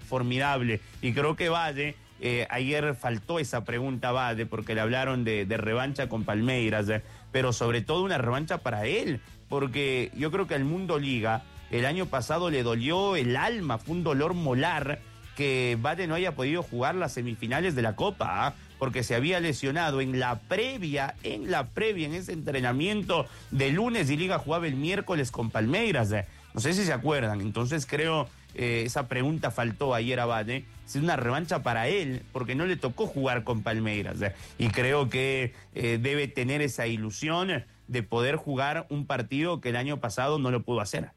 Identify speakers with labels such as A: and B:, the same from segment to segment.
A: formidable. Y creo que Valle, ayer faltó esa pregunta a Valle porque le hablaron de revancha con Palmeiras, pero sobre todo una revancha para él, porque yo creo que al Mundo Liga el año pasado le dolió el alma, fue un dolor molar que Valle no haya podido jugar las semifinales de la Copa, porque se había lesionado en la previa, en ese entrenamiento de lunes, y Liga jugaba el miércoles con Palmeiras. No sé si se acuerdan. Entonces creo esa pregunta faltó ayer a Valle. Es una revancha para él, porque no le tocó jugar con Palmeiras. Y creo que debe tener esa ilusión de poder jugar un partido que el año pasado no lo pudo hacer.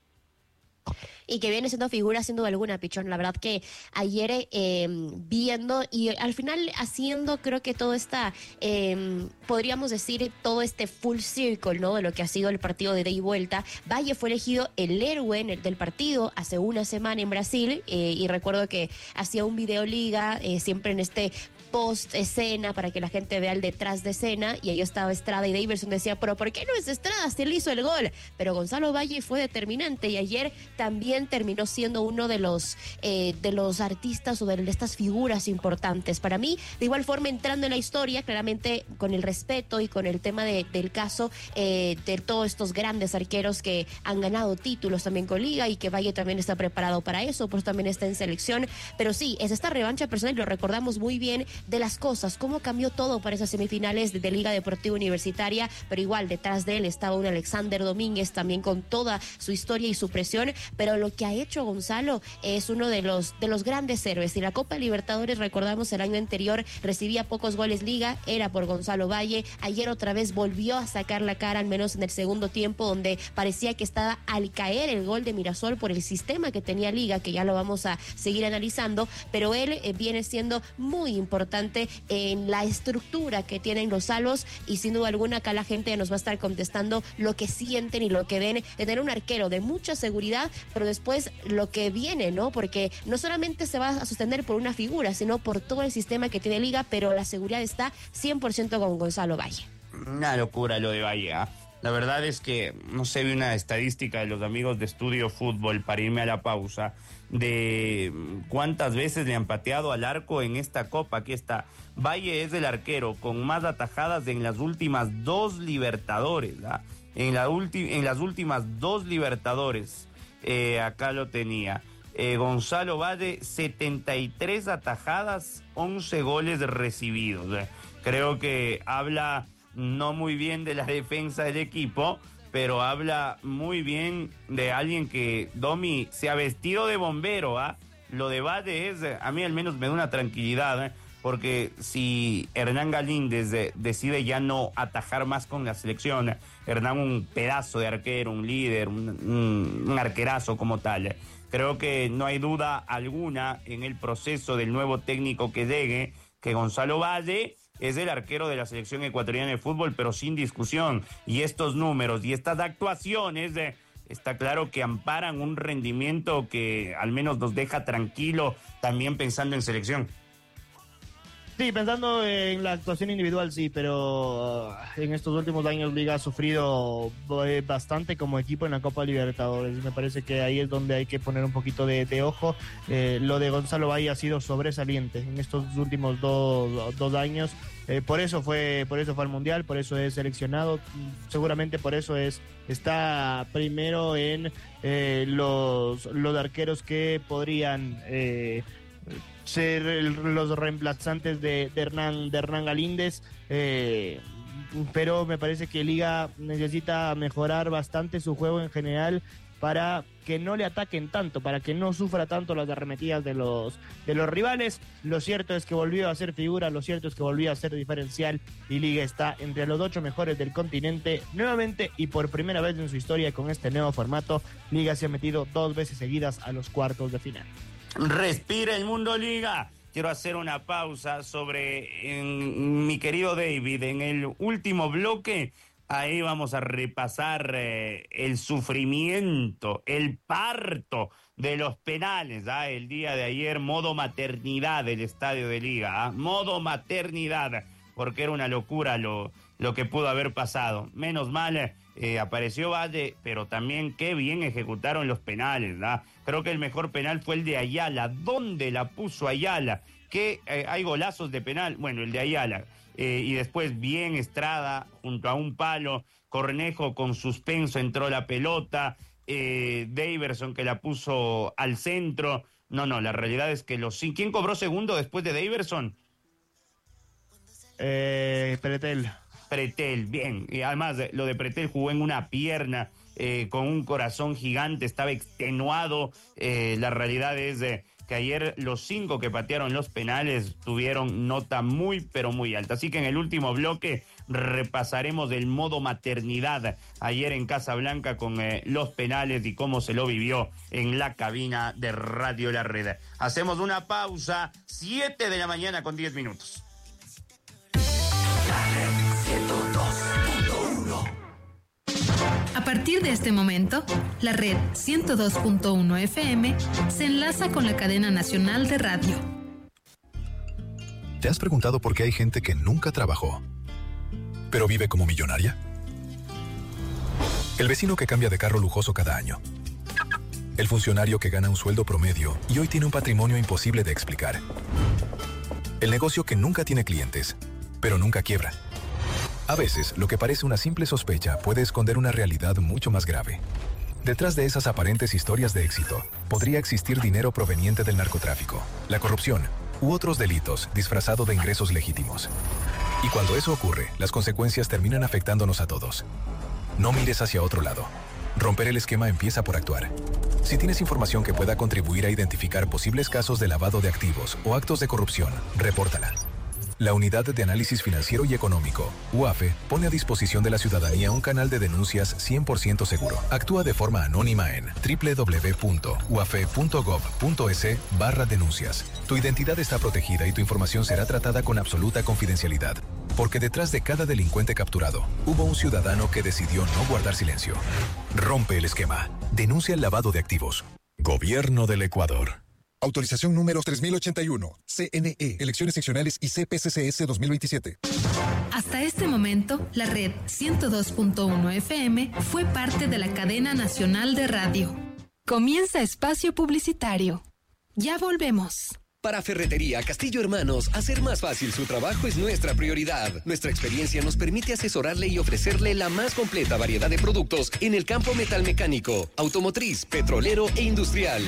B: Y que viene siendo figura sin duda alguna, Pichón. La verdad que ayer viendo y al final haciendo, creo que todo esta, podríamos decir, todo este full circle, ¿no? De lo que ha sido el partido de ida y vuelta. Valle fue elegido el héroe del partido hace una semana en Brasil, y recuerdo que hacía un video liga, siempre en este post escena para que la gente vea el detrás de escena, y ahí estaba Estrada y Daverson decía, pero ¿por qué no es Estrada si él hizo el gol? Pero Gonzalo Valle fue determinante, y ayer también terminó siendo uno de los artistas o de estas figuras importantes. Para mí, de igual forma, entrando en la historia, claramente con el respeto y con el tema del caso de todos estos grandes arqueros que han ganado títulos también con Liga, y que Valle también está preparado para eso, pues también está en selección. Pero sí, es esta revancha personal, lo recordamos muy bien, de las cosas, cómo cambió todo para esas semifinales de Liga Deportiva Universitaria, pero igual detrás de él estaba un Alexander Domínguez también con toda su historia y su presión, pero lo que ha hecho Gonzalo es uno de los grandes héroes. Y la Copa Libertadores, recordamos, el año anterior recibía pocos goles Liga, era por Gonzalo Valle. Ayer otra vez volvió a sacar la cara, al menos en el segundo tiempo, donde parecía que estaba al caer el gol de Mirasol por el sistema que tenía Liga, que ya lo vamos a seguir analizando, pero él viene siendo muy importante en la estructura que tienen los Salvos, y sin duda alguna acá la gente nos va a estar contestando lo que sienten y lo que ven de tener un arquero de mucha seguridad, pero después lo que viene, ¿no? Porque no solamente se va a sostener por una figura, sino por todo el sistema que tiene Liga, pero la seguridad está 100% con Gonzalo Valle.
A: Una locura lo de Valle, ¿eh? La verdad es que no se ve una estadística de los amigos de Estudio Fútbol, para irme a la pausa, de cuántas veces le han pateado al arco en esta Copa. Aquí está. Valle es el arquero con más atajadas en las últimas 2 Libertadores, ¿ah? En las últimas 2 Libertadores. Acá lo tenía. Gonzalo Valle, 73 atajadas, 11 goles recibidos. Creo que habla no muy bien de la defensa del equipo, pero habla muy bien de alguien que, Domi, se ha vestido de bombero, ¿ah? Lo de Valle es, a mí al menos me da una tranquilidad, porque si Hernán Galíndez decide ya no atajar más con la selección, Hernán, un pedazo de arquero, un líder, un arquerazo como tal, creo que no hay duda alguna en el proceso del nuevo técnico que llegue, que Gonzalo Valle es el arquero de la selección ecuatoriana de fútbol, pero sin discusión. Y estos números y estas actuaciones, está claro que amparan un rendimiento que al menos nos deja tranquilo, también pensando en selección.
C: Sí, pensando en la actuación individual, sí, pero en estos últimos años Liga ha sufrido bastante como equipo en la Copa Libertadores. Me parece que ahí es donde hay que poner un poquito de ojo. Lo de Gonzalo Valle ha sido sobresaliente en estos últimos dos años. Por eso fue al Mundial, por eso es seleccionado, seguramente por eso está primero en los arqueros que podrían ser los reemplazantes de Hernán Galíndez, pero me parece que Liga necesita mejorar bastante su juego en general para que no le ataquen tanto, para que no sufra tanto las arremetidas de los rivales. Lo cierto es que volvió a ser figura, lo cierto es que volvió a ser diferencial, y Liga está entre los 8 mejores del continente nuevamente, y por primera vez en su historia con este nuevo formato, Liga se ha metido 2 veces seguidas a los cuartos de final.
A: Respira el Mundo Liga. Quiero hacer una pausa sobre mi querido David. En el último bloque, ahí vamos a repasar el sufrimiento, el parto de los penales. El día de ayer, modo maternidad del estadio de Liga. Modo maternidad, porque era una locura lo que pudo haber pasado. Menos mal apareció Valle, pero también qué bien ejecutaron los penales, ¿verdad? Creo que el mejor penal fue el de Ayala. ¿Dónde la puso Ayala? Que hay golazos de penal, bueno, el de Ayala. Y después bien Estrada junto a un palo, Cornejo con suspenso entró la pelota, Daverson que la puso al centro. No, la realidad es que ¿quién cobró segundo después de Daverson? Pretel, bien. Y además lo de Pretel jugó en una pierna, con un corazón gigante, estaba extenuado. La realidad es que ayer los 5 que patearon los penales tuvieron nota muy, pero muy alta. Así que en el último bloque repasaremos el modo maternidad ayer en Casablanca con los penales y cómo se lo vivió en la cabina de Radio La Red. Hacemos una pausa, 7 de la mañana con 10 minutos.
D: A partir de este momento, la red 102.1 FM se enlaza con la cadena nacional de radio.
E: ¿Te has preguntado por qué hay gente que nunca trabajó, pero vive como millonaria? El vecino que cambia de carro lujoso cada año. El funcionario que gana un sueldo promedio y hoy tiene un patrimonio imposible de explicar. El negocio que nunca tiene clientes, pero nunca quiebra. A veces, lo que parece una simple sospecha puede esconder una realidad mucho más grave. Detrás de esas aparentes historias de éxito, podría existir dinero proveniente del narcotráfico, la corrupción u otros delitos disfrazado de ingresos legítimos. Y cuando eso ocurre, las consecuencias terminan afectándonos a todos. No mires hacia otro lado. Romper el esquema empieza por actuar. Si tienes información que pueda contribuir a identificar posibles casos de lavado de activos o actos de corrupción, repórtala. La Unidad de Análisis Financiero y Económico, UAFE, pone a disposición de la ciudadanía un canal de denuncias 100% seguro. Actúa de forma anónima en www.uafe.gov.es/denuncias. Tu identidad está protegida y tu información será tratada con absoluta confidencialidad. Porque detrás de cada delincuente capturado, hubo un ciudadano que decidió no guardar silencio. Rompe el esquema. Denuncia el lavado de activos. Gobierno del Ecuador.
F: Autorización número 3081, CNE, Elecciones Seccionales y CPCCS 2027.
D: Hasta este momento, la red 102.1 FM fue parte de la cadena nacional de radio.
G: Comienza espacio publicitario.
D: Ya volvemos.
H: Para Ferretería Castillo Hermanos, hacer más fácil su trabajo es nuestra prioridad. Nuestra experiencia nos permite asesorarle y ofrecerle la más completa variedad de productos en el campo metalmecánico, automotriz, petrolero e industrial.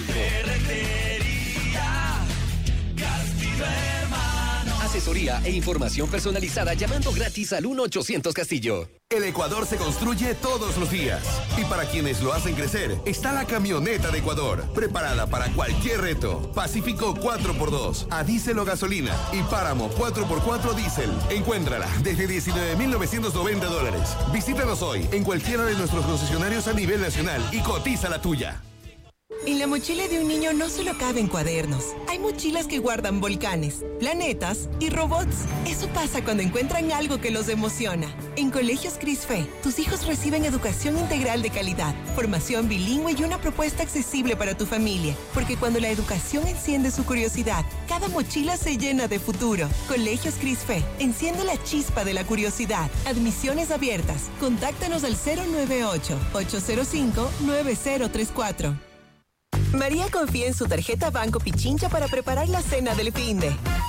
H: Asesoría e información personalizada llamando gratis al 1-800 Castillo.
I: El Ecuador se construye todos los días. Y para quienes lo hacen crecer, está la camioneta de Ecuador, preparada para cualquier reto. Pacífico 4x2, a diésel o gasolina. Y Páramo 4x4 diésel. Encuéntrala desde $19,990. Visítanos hoy en cualquiera de nuestros concesionarios a nivel nacional y cotiza la tuya.
J: En la mochila de un niño no solo caben cuadernos. Hay mochilas que guardan volcanes, planetas y robots. Eso pasa cuando encuentran algo que los emociona. En Colegios CRISFE, tus hijos reciben educación integral de calidad, formación bilingüe y una propuesta accesible para tu familia. Porque cuando la educación enciende su curiosidad, cada mochila se llena de futuro. Colegios CRISFE, enciende la chispa de la curiosidad. Admisiones abiertas. Contáctanos al 098-805-9034. María confía en su tarjeta Banco Pichincha para preparar la cena del finde.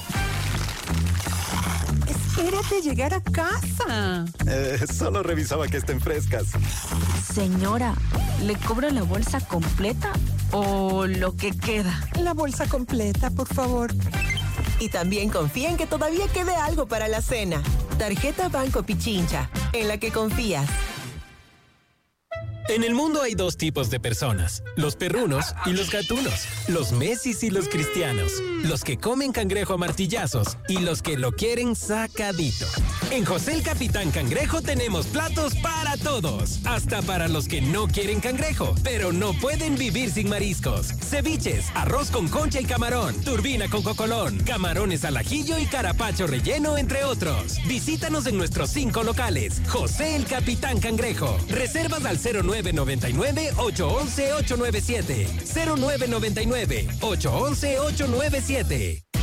G: Espérate llegar a casa.
K: Solo revisaba que estén frescas.
G: Señora, ¿le cobro la bolsa completa o lo que queda?
J: La bolsa completa, por favor. Y también confía en que todavía quede algo para la cena. Tarjeta Banco Pichincha, en la que confías.
L: En el mundo hay dos tipos de personas, los perrunos y los gatunos, los Messis y los cristianos, los que comen cangrejo a martillazos y los que lo quieren sacadito. En José el Capitán Cangrejo tenemos platos para todos, hasta para los que no quieren cangrejo, pero no pueden vivir sin mariscos. Ceviches, arroz con concha y camarón, turbina con cocolón, camarones al ajillo y carapacho relleno, entre otros. Visítanos en nuestros 5 locales. José el Capitán Cangrejo. Reservas al 0999-811-897. 0999-811-897.